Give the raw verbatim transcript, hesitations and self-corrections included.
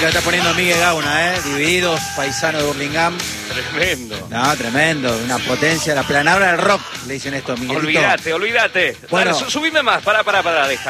música está poniendo Miguel Gauna, ¿eh? Divididos, paisano de Burlingame. Tremendo. No, tremendo, una potencia, la planadora del rock, le dicen esto, Miguelito. Olvídate, olvídate. Bueno. Dale, su- subime más, pará, pará, pará, deja.